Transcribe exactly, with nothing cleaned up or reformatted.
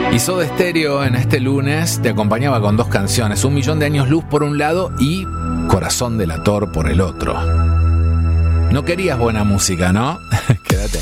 Y Soda Stereo en este lunes te acompañaba con dos canciones, Un Millón de Años Luz por un lado y Corazón Delator por el otro. No querías buena música, ¿no? Quédate.